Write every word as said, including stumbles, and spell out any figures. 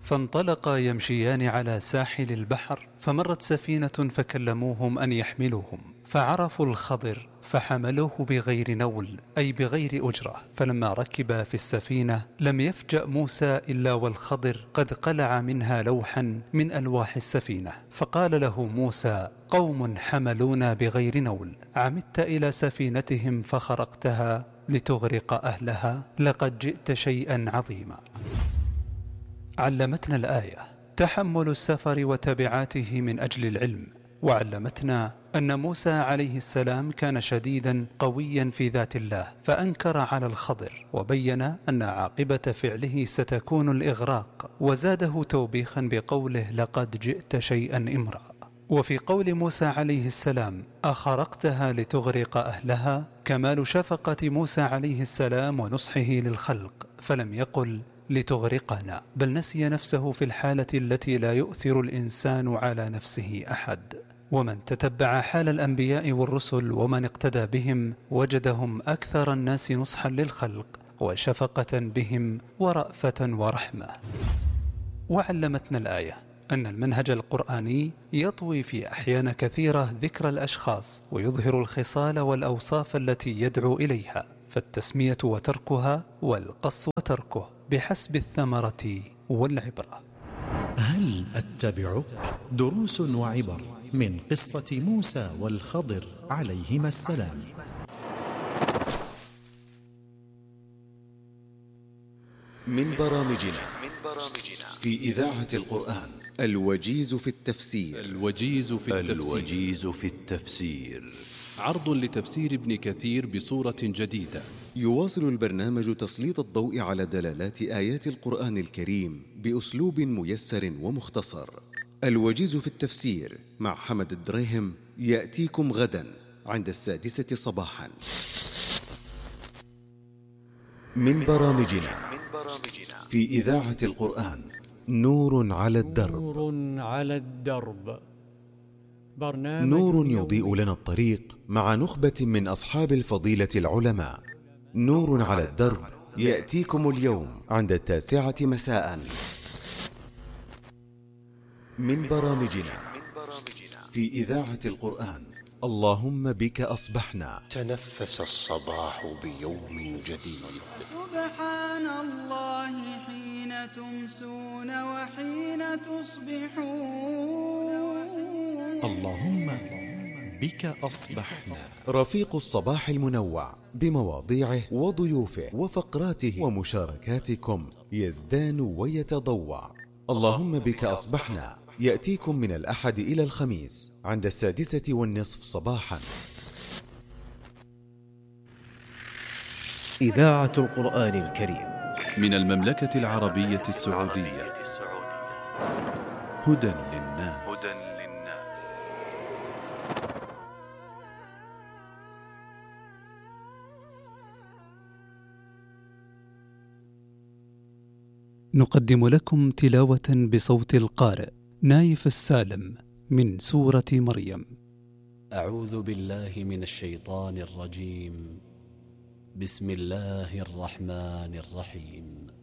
فانطلقا يمشيان على ساحل البحر، فمرت سفينة فكلموهم أن يحملوهم، فعرفوا الخضر فحملوه بغير نول أي بغير أجرة. فلما ركب في السفينة لم يفجأ موسى إلا والخضر قد قلع منها لوحا من ألواح السفينة، فقال له موسى: قوم حملونا بغير نول، عمدت إلى سفينتهم فخرقتها لتغرق أهلها، لقد جئت شيئا عظيما. علمتنا الآية تحمل السفر وتبعاته من أجل العلم، وعلمتنا أن موسى عليه السلام كان شديدا قويا في ذات الله، فأنكر على الخضر وبين أن عاقبة فعله ستكون الإغراق، وزاده توبيخا بقوله: لقد جئت شيئا إمرا. وفي قول موسى عليه السلام: أخرقتها لتغرق أهلها، كمال شفقة موسى عليه السلام ونصحه للخلق، فلم يقل لتغرقنا، بل نسي نفسه في الحالة التي لا يؤثر الإنسان على نفسه أحد. ومن تتبع حال الأنبياء والرسل ومن اقتدى بهم وجدهم أكثر الناس نصحا للخلق وشفقة بهم ورأفة ورحمة. وعلمتنا الآية أن المنهج القرآني يطوي في أحيان كثيرة ذكر الأشخاص ويظهر الخصال والأوصاف التي يدعو إليها، فالتسمية وتركها والقص وتركه بحسب الثمرة والعبرة. هل أتبعك؟ دروس وعبر من قصة موسى والخضر عليهما السلام. من برامجنا في إذاعة القرآن الوجيز في التفسير. الوجيز في التفسير, الوجيز في التفسير. عرض لتفسير ابن كثير بصورة جديدة. يواصل البرنامج تسليط الضوء على دلالات آيات القرآن الكريم بأسلوب ميسر ومختصر. الوجيز في التفسير مع حمد الدريهم يأتيكم غدا عند السادسة صباحا. من برامجنا في إذاعة القرآن نور على الدرب. نور على الدرب، برنامج نور يضيء لنا الطريق مع نخبة من أصحاب الفضيلة العلماء. نور على الدرب يأتيكم اليوم عند التاسعة مساء. من برامجنا في إذاعة القرآن اللهم بك أصبحنا. تنفس الصباح بيوم جديد. سبحان الله حين تمسون وحين تصبحون. اللهم بك أصبحنا. رفيق الصباح المنوع بمواضيعه وضيوفه وفقراته ومشاركاتكم يزدان ويتضوع. اللهم بك أصبحنا يأتيكم من الأحد إلى الخميس عند السادسة والنصف صباحا. إذاعة القرآن الكريم من المملكة العربية السعودية. هدى للناس. نقدم لكم تلاوة بصوت القارئ نايف السالم من سورة مريم. أعوذ بالله من الشيطان الرجيم. بسم الله الرحمن الرحيم.